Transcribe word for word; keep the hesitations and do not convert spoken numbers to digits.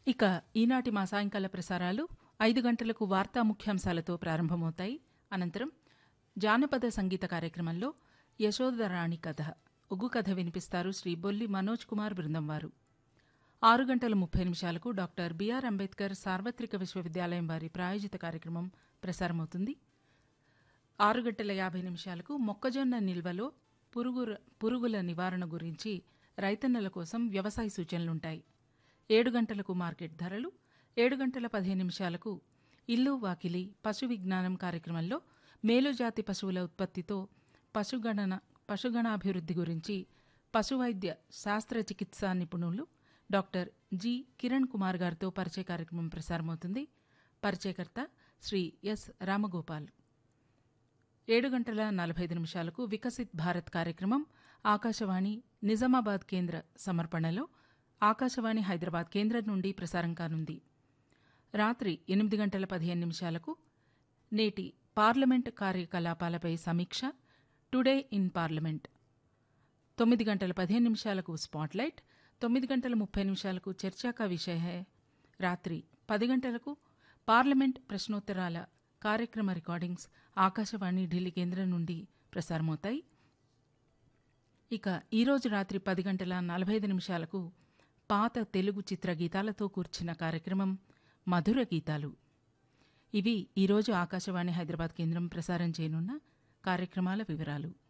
ఇక ఈనాటి మా సాయంకాల ప్రసారాలు ఐదు గంటలకు వార్తా ముఖ్యాంశాలతో ప్రారంభమవుతాయి. అనంతరం జానపద సంగీత కార్యక్రమంలో యశోధరాణి కథ ఒగ్గు కథ వినిపిస్తారు శ్రీ బొల్లి మనోజ్ కుమార్ బృందం వారు. ఆరు గంటల ముప్పై నిమిషాలకు డాక్టర్ బిఆర్ అంబేద్కర్ సార్వత్రిక విశ్వవిద్యాలయం వారి ప్రాయోజిత కార్యక్రమం ప్రసారమవుతుంది. ఆరు గంటల యాభై నిమిషాలకు మొక్కజొన్న నిల్వలో పురుగు పురుగుల నివారణ గురించి రైతన్నల కోసం వ్యవసాయ సూచనలుంటాయి. ఏడు గంటలకు మార్కెట్ ధరలు, ఏడు గంటల పదిహేను నిమిషాలకు ఇల్లు వాకిలి పశు విజ్ఞానం కార్యక్రమంలో మేలుజాతి పశువుల ఉత్పత్తితో పశుగణన పశుగణాభివృద్ధి గురించి పశువైద్య శాస్త్రచికిత్సా నిపుణులు డాక్టర్ జి కిరణ్ కుమార్ గారితో పరిచయ కార్యక్రమం ప్రసారమవుతుంది. పరిచయకర్త శ్రీ ఎస్ రామగోపాల్. ఏడు గంటల నలభై ఐదు నిమిషాలకు వికసిత్ భారత్ కార్యక్రమం ఆకాశవాణి నిజామాబాద్ కేంద్ర సమర్పణలో ఆకాశవాణి హైదరాబాద్ కేంద్రం నుండి ప్రసారం కానుంది. రాత్రి ఎనిమిది గంటల పదిహేను నిమిషాలకు నేటి పార్లమెంట్ కార్యకలాపాలపై సమీక్ష టుడే ఇన్ పార్లమెంట్. తొమ్మిది గంటల పదిహేను నిమిషాలకు స్పాట్లైట్, తొమ్మిది గంటల ముప్పై నిమిషాలకు చర్చా కా విషయ హై. రాత్రి పది గంటలకు పార్లమెంట్ ప్రశ్నోత్తరాల కార్యక్రమ రికార్డింగ్స్ ఆకాశవాణి ఢిల్లీ కేంద్రం నుండి ప్రసారమవుతాయి. ఇక ఈరోజు రాత్రి పది గంటల నలభై ఐదు నిమిషాలకు పాత తెలుగు చిత్ర గీతాలతో కూర్చిన కార్యక్రమం మధుర గీతాలు. ఇవి ఈరోజు ఆకాశవాణి హైదరాబాద్ కేంద్రం ప్రసారం చేయనున్న కార్యక్రమాల వివరాలు.